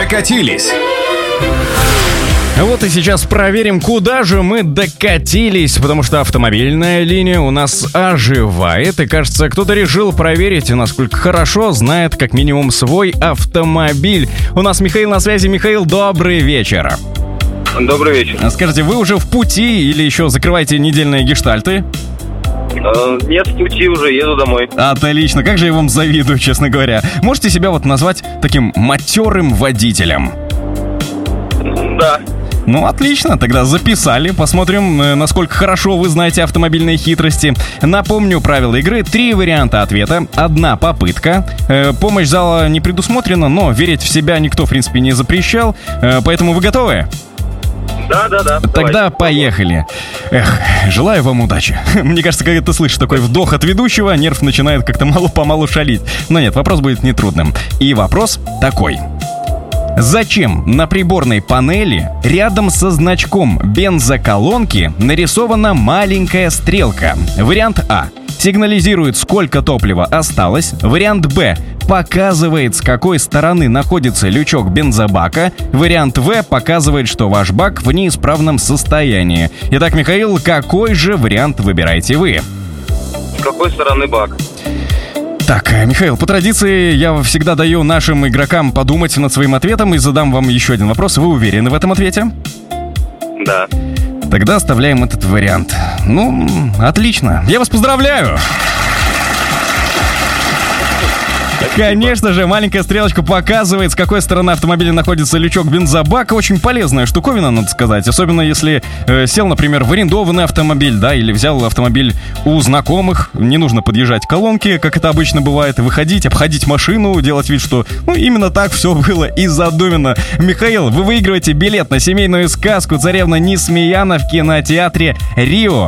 Докатились. Вот и сейчас проверим, куда же мы докатились, потому что автомобильная линия у нас оживает, и, кажется, кто-то решил проверить, насколько хорошо знает как минимум свой автомобиль. У нас Михаил на связи. Михаил, добрый вечер. Добрый вечер. Скажите, вы уже в пути или еще закрываете недельные гештальты? Нет, в пути уже, еду домой. Отлично, как же я вам завидую, честно говоря. Можете себя вот назвать таким матерым водителем? Да. Ну, отлично, тогда записали. Посмотрим, насколько хорошо вы знаете автомобильные хитрости. Напомню правила игры. 3 варианта ответа, 1 попытка. Помощь зала не предусмотрена, но верить в себя никто, в принципе, не запрещал. Поэтому вы готовы? Да. Тогда поехали. Желаю вам удачи. Мне кажется, когда ты слышишь такой вдох от ведущего, нерв начинает как-то мало-помалу шалить. Но нет, вопрос будет нетрудным. И вопрос такой. Зачем на приборной панели рядом со значком бензоколонки нарисована маленькая стрелка? Вариант А. Сигнализирует, сколько топлива осталось. Вариант Б. Показывает, с какой стороны находится лючок бензобака. Вариант В. Показывает, что ваш бак в неисправном состоянии. Итак, Михаил, какой же вариант выбираете вы? С какой стороны бак? Так, Михаил, по традиции я всегда даю нашим игрокам подумать над своим ответом и задам вам еще один вопрос. Вы уверены в этом ответе? Да. Тогда оставляем этот вариант. Ну, отлично. Я вас поздравляю! Конечно же, маленькая стрелочка показывает, с какой стороны автомобиля находится лючок бензобака. Очень полезная штуковина, надо сказать. Особенно если сел, например, в арендованный автомобиль, да, или взял автомобиль у знакомых. Не нужно подъезжать к колонке, как это обычно бывает, выходить, обходить машину, делать вид, что именно так все было и задумано. Михаил, вы выигрываете билет на семейную сказку «Царевна Несмеяна» в кинотеатре «Рио».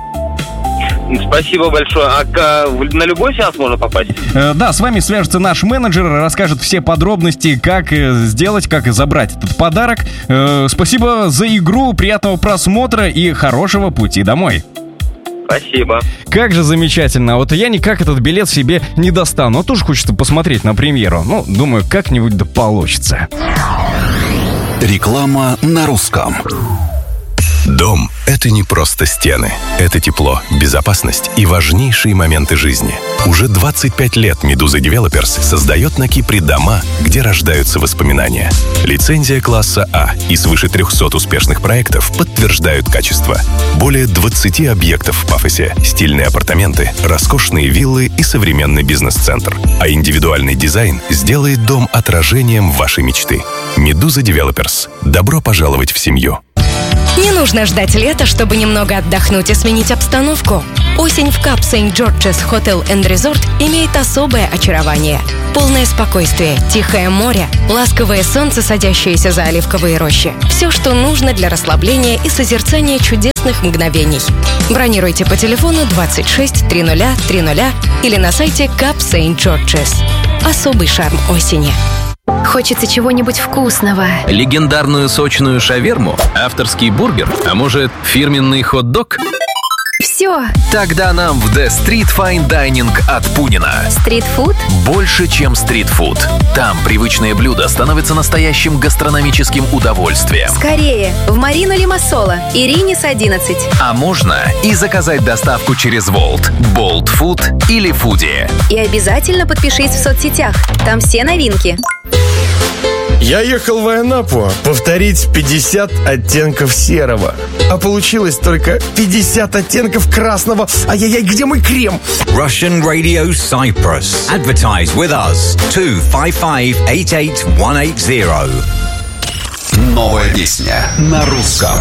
Спасибо большое. А на любой сеанс можно попасть? Да, с вами свяжется наш менеджер, расскажет все подробности, как сделать, как забрать этот подарок. Спасибо за игру, приятного просмотра и хорошего пути домой. Спасибо. Как же замечательно. Вот я никак этот билет себе не достану. Но тоже хочется посмотреть на премьеру. Ну, думаю, как-нибудь да получится. Реклама на русском. Дом – это не просто стены. Это тепло, безопасность и важнейшие моменты жизни. Уже 25 лет «Медуза Девелоперс» создает на Кипре дома, где рождаются воспоминания. Лицензия класса А и свыше 300 успешных проектов подтверждают качество. Более 20 объектов в Пафосе, стильные апартаменты, роскошные виллы и современный бизнес-центр. А индивидуальный дизайн сделает дом отражением вашей мечты. «Медуза Девелоперс». Добро пожаловать в семью. Не нужно ждать лета, чтобы немного отдохнуть и сменить обстановку. Осень в Кап Сент-Джорджес Hotel and Resort имеет особое очарование. Полное спокойствие, тихое море, ласковое солнце, садящееся за оливковые рощи. Все, что нужно для расслабления и созерцания чудесных мгновений. Бронируйте по телефону 26 30 30 или на сайте Кап Сент-Джорджес. Особый шарм осени. Хочется чего-нибудь вкусного. Легендарную сочную шаверму? Авторский бургер? А может, фирменный хот-дог? Все. Тогда нам в The Street Fine Dining от Пунина. Стритфуд? Больше, чем стритфуд. Там привычные блюда становятся настоящим гастрономическим удовольствием. Скорее, в Марину Лимассола, Иринис 11. А можно и заказать доставку через Wolt, Bolt Food или Foodie. И обязательно подпишись в соцсетях. Там все новинки. Я ехал в Анапу повторить 50 оттенков серого. А получилось только 50 оттенков красного. Ай-яй-яй, где мой крем? Russian Radio Cyprus. Advertise with us. 255-88180. Новая песня на русском.